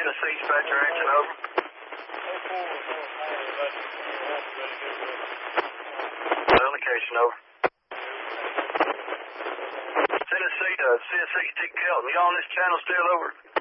Tennessee dispatcher action, over. Location, over. Tennessee, CS16 Kelton, you on this channel still, over?